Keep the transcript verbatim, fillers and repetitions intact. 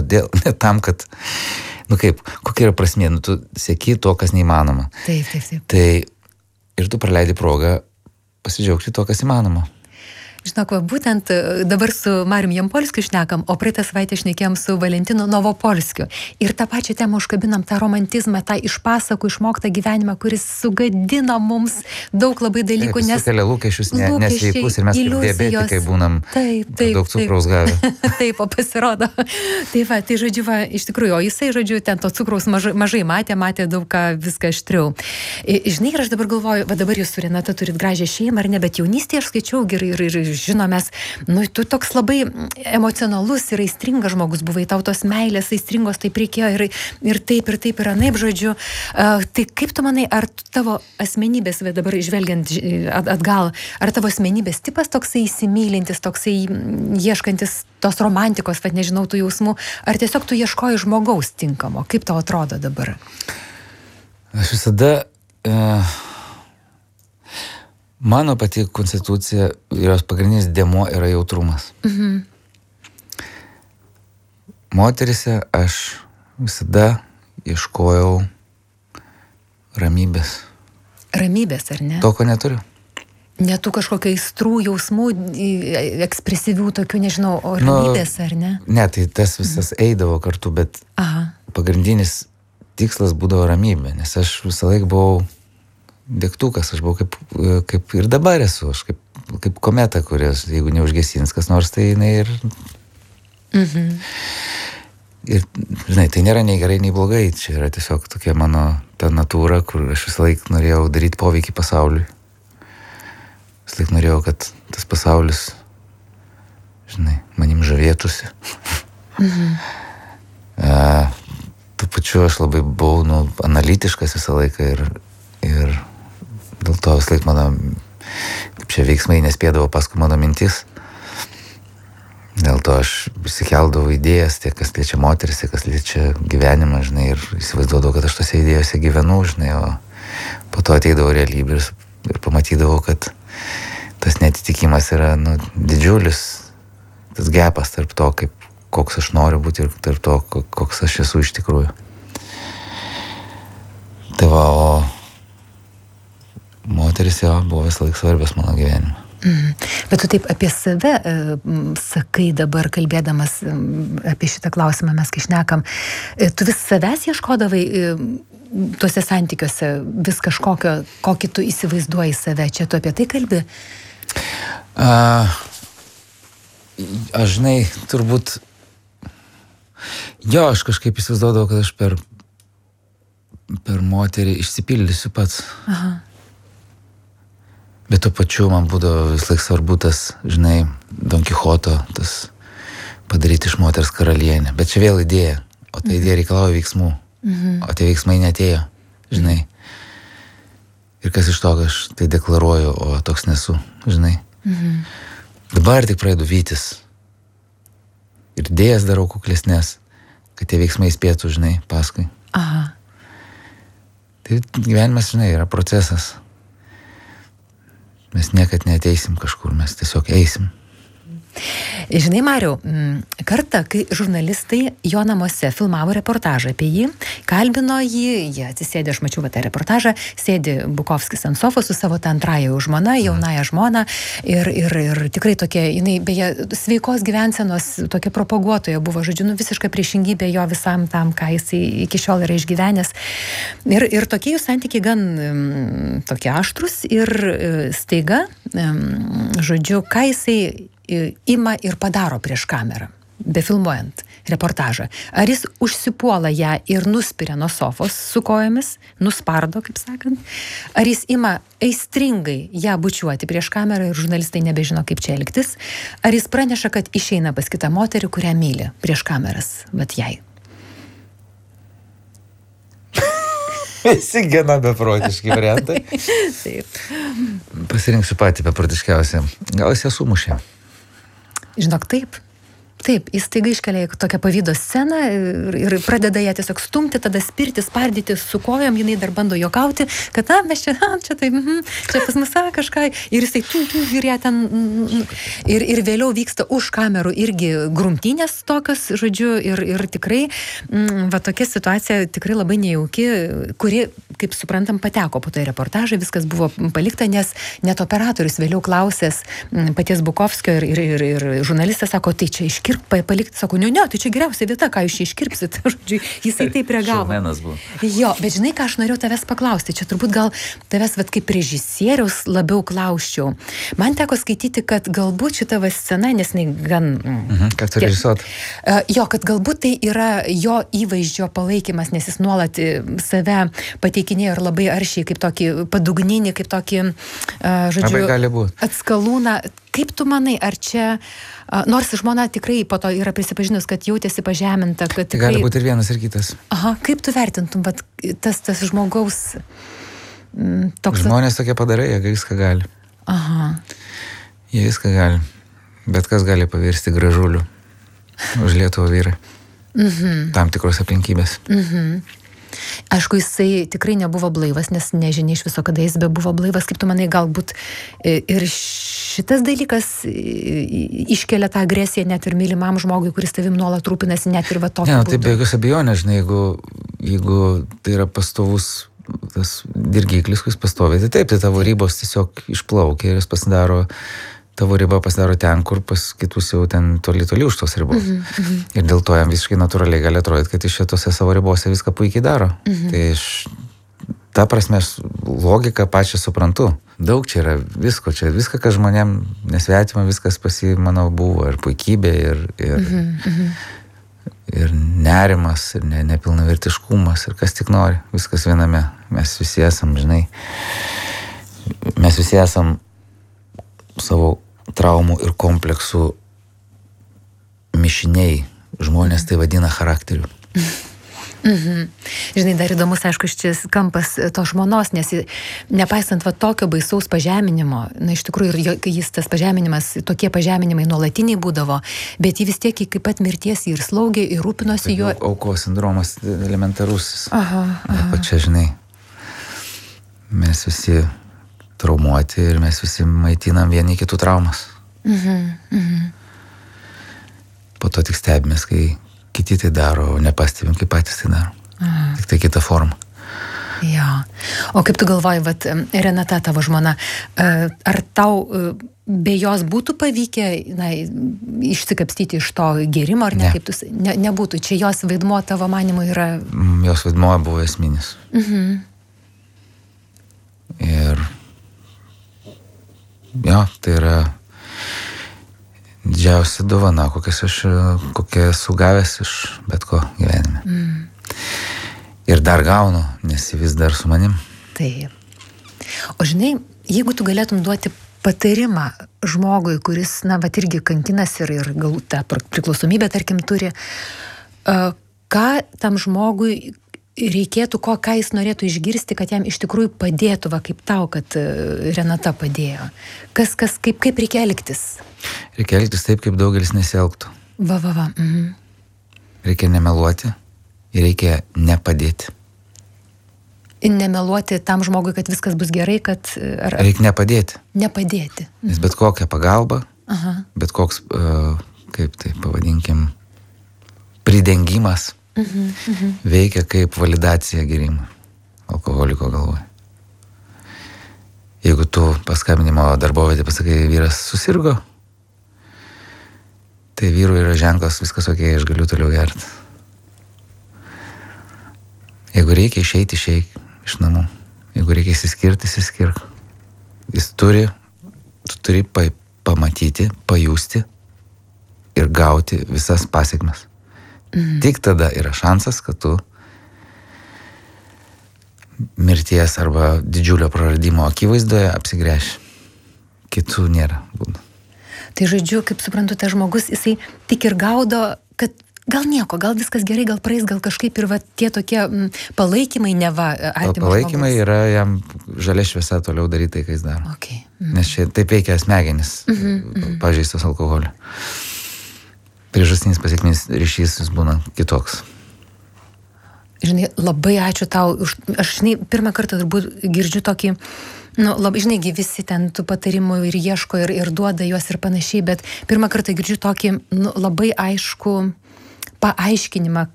kodėl, ne tam, kad, nu kaip, kokia yra prasmė, nu tu sieki to, kas neįmanoma. Taip, taip, taip. Tai ir tu praleidi progą pasidžiaugti to, kas įmanoma. Žinok, va, būtent dabar su Marium Jampolskiu šnekam, o praeitą savaitę šnekėjom su Valentinu Novopolskiu. Ir tą pačią temą užkabinam, tą romantizmą, tą iš pasakų išmoktą gyvenimą, kuris sugadina mums daug labai dalykų. Taip, nes sukelia lūkesčius ne, nesveikus ir mes kaip diabetikai būnam taip, taip, daug cukraus gavę. Taip, o pasirodo. Tai va, tai žodžiu, va, iš tikrųjų, o jisai, žodžiu, ten to cukraus mažai, mažai matė, matė daug ką viską aštriau. Žinai, ir aš dabar galvoju, va dabar jūs su Renata turit gražią šeimą, ar ne, bet jaunystėje aš skaičiau gerai ir, ir, ir žinomės, nu, tu toks labai emocionalus ir aistringas žmogus buvai, tau tos meilės aistringos taip reikėjo ir, ir taip, ir taip, ir anaip, žodžiu. Uh, tai kaip tu manai, ar tavo asmenybės, dabar žvelgiant atgal, ar tavo asmenybės tipas toksai įsimylintis, toksai ieškantis tos romantikos, bet nežinau, tų jausmų, ar tiesiog tu ieškoji žmogaus tinkamo? Kaip tau atrodo dabar? Aš visada... Uh... Mano pati konstitucija, jos pagrindinis dėmuo yra jautrumas. Mhm. Moterise aš visada ieškojau ramybės. Ramybės, ar ne? To, ko neturiu. Netų kažkokio aistrų, jausmų, ekspresyvių tokių, nežinau, o ramybės, nu, ar ne? Ne, tai tas visas mhm. eidavo kartu, bet Aha. pagrindinis tikslas būdavo ramybė, nes aš visą laiką buvau degtukas, aš buvau kaip, kaip ir dabar esu, aš kaip, kaip kometa, kurios, jeigu neužgesins kas nors, tai jinai ir... Mhm. Ir, žinai, tai nėra nei gerai, nei blogai, čia yra tiesiog tokia mano ta natūra, kur aš visą laiką norėjau daryti poveikį pasauliui. Visą laiką norėjau, kad tas pasaulis, žinai, manim žavėtųsi. Mhm. uh, tuo pačiu aš labai buvau, nu, analitiškas visą laiką ir ir dėl to vis laik mano, kaip šie veiksmai nespėdavo paskui mano mintis. Dėl to aš įsikeldavau idėjas, tiek kas liečia moteris, tiek kas liečia gyvenimą, žinai, ir įsivaizduodavau, kad aš tose idėjose gyvenu, žinai, o po to ateidavau realybę ir, ir pamatydavau, kad tas netitikimas yra, nu, didžiulis, tas gepas tarp to, kaip, koks aš noriu būti ir tarp to, koks aš esu iš tikrųjų. Tai va, o moteris jo buvo vis laik svarbios mano gyvenime. Mm. Bet tu taip apie save e, sakai dabar, kalbėdamas e, apie šitą klausimą mes kai šnekam, e, tu vis savęs ieškodavai e, tuose santykiuose, vis kažkokio, kokį tu įsivaizduoji save, čia tu apie tai kalbi? A, aš žinai, turbūt jo, aš kažkaip įsivaizduodavau, kad aš per per moterį išsipildysiu pats. Aha. Bet tuo pačiu man būdavo vis laik svarbu tas, žinai, Don Kichoto, tas padaryti iš moters karalienę. Bet čia vėl idėja, o ta idėja reikalauja veiksmų, mhm. o tie veiksmai neatėjo, žinai. Ir kas iš to, kad aš tai deklaruoju, o toks nesu, žinai. Mhm. Dabar tik pradedu vytis. Ir idėjas darau kuklesnės, kad tie veiksmai spėtų, žinai, paskui. Aha. Tai gyvenimas, žinai, yra procesas. Mes niekad neateisim kažkur, mes tiesiog eisim. Žinai, Mariau, kartą, kai žurnalistai jo namuose filmavo reportažą apie jį, kalbino jį, jie atsisėdė, aš mačiau va, tą reportažą, sėdi Bukovskis ant sofos su savo tą antrąją žmona, jaunąją žmoną ir, ir, ir tikrai tokia, jinai beje, sveikos gyvensenos tokia propaguotoja buvo, žodžiu, nu, visiška priešingybė jo visam tam, ką jis iki šiol yra išgyvenęs. Ir, ir tokie jų santykiai gan um, tokie aštrus ir uh, staiga, um, žodžiu, ką jisai ima ir padaro prieš kamerą, befilmuojant reportažą. Ar jis užsipuola ją ir nuspiria nuo sofos su kojomis, nuspardo, kaip sakant, ar jis ima aistringai ją bučiuoti prieš kamerą ir žurnalistai nebežino, kaip čia elgtis, ar jis praneša, kad išeina pas kitą moterį, kurią myli prieš kameras, bet jai. Visi gana beprotiški variantai. Taip. Pasirinksiu patį beprotiškiausią. Gal jis ją sumušė? Žinok, taip. Taip, jis taiga iškelia tokią pavydo sceną ir, ir pradeda ją tiesiog stumti, tada spirti, spardyti su kojom, jinai dar bando jokauti, kad, na, mes čia, a, čia taip, mm, čia pas mus kažką, ir jisai tu, tu, ir ją ten, mm, ir, ir vėliau vyksta už kamerų irgi grumtynės tokios, žodžiu, ir, ir tikrai, mm, va tokia situacija tikrai labai nejauki, kuri, kaip suprantam, pateko po tai reportažai, viskas buvo palikta, nes net operatorius vėliau klausęs mm, paties Bukovskio ir, ir, ir, ir žurnalistas sako, tai čia iš kirp palikti, sako, ne, ne, tai čia geriausia vieta, ką jūs čia iškirpsit, žodžiu, jisai taip reagavo. Šaumenas buvo. Jo, bet žinai, ką aš norėjau tavęs paklausti, čia turbūt gal tavęs, vat, kaip režisieriaus labiau klausčiau. Man teko skaityti, kad galbūt šita va scena, nes jinai gan... Mhm, kad tu režisuot. Uh, jo, kad galbūt tai yra jo įvaizdžio palaikymas, nes jis nuolat save pateikinėjo ir labai aršiai, kaip tokį padugninį, kaip tokį, uh, žodžiu, atskalūną. Kaip tu manai, ar čia, nors žmona tikrai po to yra prisipažinus, kad jautėsi pažeminta, kad tikrai... Gali būti ir vienas, ir kitas. Aha, kaip tu vertintum, bet tas, tas žmogaus m, toks... Žmonės tokie padarai, jie viską gali. Aha. Jie viską gali. Bet kas gali pavirsti gražuliu už Lietuvą vyrą. Mhm. Tam tikros aplinkybės. Mhm. Aišku, jisai tikrai nebuvo blaivas, nes nežinia iš viso, kada jis be buvo blaivas. Kaip tu manai, galbūt ir šitas dalykas iškelia tą agresiją net ir mylimam žmogui, kuris tavim nuolat rūpinasi, net ir va tokį ne, būdą. Tai be jokios abejonės, žinai, jeigu, jeigu tai yra pastovus tas dirgiklis, kuris pastovi, tai taip, tai tavo ribos tiesiog išplaukia ir jis pasidaro, tavo riba pasidaro ten, kur pas kitus jau ten toli toli už tos ribos. Mm -hmm. Ir dėl to jam visiškai natūraliai gali atrodyti, kad iš šitose savo ribose viską puikiai daro. Mm -hmm. Tai iš ta prasme aš logiką pačią suprantu. Daug čia yra visko, čia viską, kas žmonėm nesvetima, viskas pas jį, manau, buvo ir puikybė, ir, ir, mm -hmm. ir nerimas, ir ne, nepilnavertiškumas, ir kas tik nori. Viskas viename. Mes visi esam, žinai, mes visi esam savo traumų ir kompleksų mišiniai. Žmonės tai vadina charakteriu. Mhm. Žinai, dar įdomus, aišku, šis kampas to žmonos, nes nepaisant va tokio baisaus pažeminimo, na iš tikrųjų, ir jis tas pažeminimas, tokie pažeminimai nuolatiniai būdavo, bet jį vis tiek iki pat mirties ir slaugė, ir rūpinosi juo. Aukos sindromas elementarusis. Aha, aha. O čia, žinai, mes visi traumuoti ir mes visi maitinam vieni kitų traumas. Mhm, mhm. Po to tik stebimės, kai kiti tai daro, o nepastebim, kaip patys tai daro. Aha. Tik tai kita forma. Jo. O kaip tu galvoji, vat, Renata, tavo žmona, ar tau be jos būtų pavykę, na, išsikapstyti iš to gėrimo, ar ne, ne. Kaip tu, ne, nebūtų? Čia jos vaidmuo tavo manimu yra... Jos vaidmuo buvo esminis. Mhm. Ir jo, tai yra didžiausia dovana, kokias aš, kokią esu gavęs iš bet ko gyvenime. Mm. Ir dar gaunu, nes vis dar su manim. Taip. O žinai, jeigu tu galėtum duoti patarimą žmogui, kuris, na, va, irgi kankinas ir, ir gal tą priklausomybę, tarkim, turi, uh, ką tam žmogui reikėtų, ko, ką jis norėtų išgirsti, kad jam iš tikrųjų padėtų, va, kaip tau, kad Renata padėjo. Kas, kas, kaip, kaip reikia elgtis? Reikia elgtis taip, kaip daugelis nesielgtų. Va, va, va. Mhm. Reikia nemeluoti ir reikia nepadėti. Ir nemeluoti tam žmogui, kad viskas bus gerai, kad... Ar, ar... Reikia nepadėti. Nepadėti. Mhm. Nes bet kokia pagalba, aha, bet koks, uh, kaip tai pavadinkim, pridengimas, Mhm, mhm. veikia kaip validacija gėrimui alkoholiko galvoje. Jeigu tu paskambinimo darbovietė pasakai, vyras susirgo, tai vyrui yra ženklas, viskas ok, aš galiu toliau gerti. Jeigu reikia išeiti, išeik iš namų. Jeigu reikia įsiskirti, įsiskirk. Jis turi, tu turi pa, pamatyti, pajusti ir gauti visas pasiekmes. Mhm. Tik tada yra šansas, kad tu mirties arba didžiulio praradimo akivaizdoje apsigręši. Kitų nėra būdų. Tai žodžiu, kaip suprantu, tas žmogus, jisai tik ir gaudo, kad gal nieko, gal viskas gerai, gal praeis, gal kažkaip ir va, tie tokie m, palaikymai neva artimo palaikymai žmogus. Yra jam žalia šviesa toliau daryti tai, ką jis daro. Okay. Mhm. Nes čia taip veikia smegenis, mhm, mhm. pažeistas alkoholio. priežastinis pasekminis ryšys jis būna kitoks. Žinai, labai ačiū tau. Už, aš, žinai, pirmą kartą turbūt girdžiu tokį, nu, labai, žinai, visi ten tų patarimų ir ieško ir, ir duoda juos ir panašiai, bet pirmą kartą girdžiu tokį, nu, labai aišku paaiškinimą,